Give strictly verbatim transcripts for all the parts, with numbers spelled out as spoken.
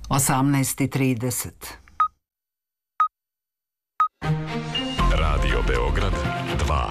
osamnaest i trideset. Radio Beograd dva.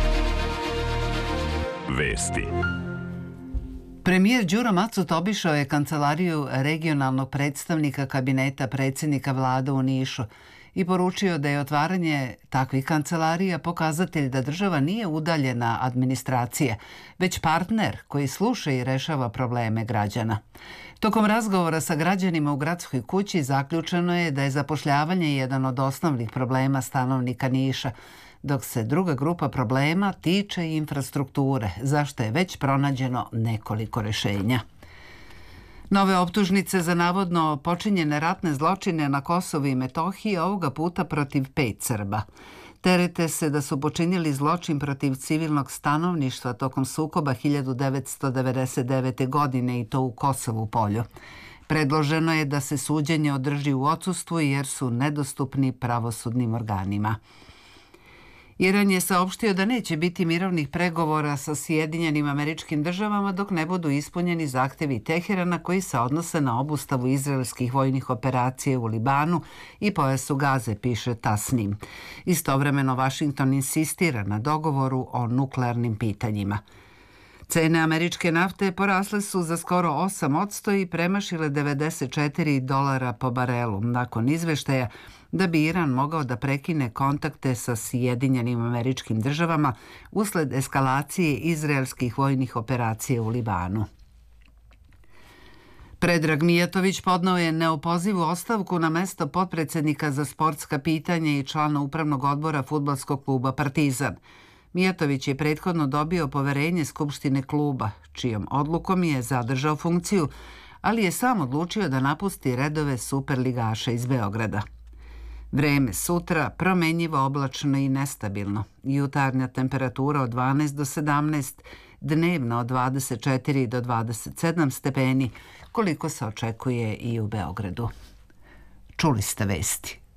Vesti. Premijer Đuro Macut obišao je kancelariju regionalnog predstavnika kabineta predsjednika vlade u Nišu i poručio da je otvaranje takvih kancelarija pokazatelj da država nije udaljena administracija, već partner koji sluša i rešava probleme građana. Tokom razgovora sa građanima u gradskoj kući zaključeno je da je zapošljavanje jedan od osnovnih problema stanovnika Niša, dok se druga grupa problema tiče infrastrukture, zašto je već pronađeno nekoliko rešenja. Nove optužnice za navodno počinjene ratne zločine na Kosovu i Metohiji ovoga puta protiv pet Srba. Terete se da su počinili zločin protiv civilnog stanovništva tokom sukoba hiljadu devetsto devedeset devete. godine i to u Kosovu polju. Predloženo je da se suđenje održi u odsustvu jer su nedostupni pravosudnim organima. Iran je saopštio da neće biti mirovnih pregovora sa Sjedinjenim Američkim Državama dok ne budu ispunjeni zahtevi Teherana koji se odnose na obustavu izraelskih vojnih operacija u Libanu i pojasu Gaze, piše Tasnim. Istovremeno Vašington insistira na dogovoru o nuklearnim pitanjima. Cene američke nafte porasle su za skoro osam posto i premašile devedeset četiri dolara po barelu nakon izveštaja da bi Iran mogao da prekine kontakte sa Sjedinjenim Američkim Državama usled eskalacije izraelskih vojnih operacija u Libanu. Predrag Mijatović podneo je neopozivu ostavku na mesto potpredsednika za sportska pitanja i člana upravnog odbora fudbalskog kluba Partizan. Mijatović je prethodno dobio poverenje Skupštine kluba, čijom odlukom je zadržao funkciju, ali je sam odlučio da napusti redove superligaša iz Beograda. Vreme sutra promenjivo, oblačno i nestabilno. Jutarnja temperatura od dvanaest do sedamnaest, dnevno od dvadeset četiri do dvadeset sedam stepeni, koliko se očekuje i u Beogradu. Čuli ste vesti.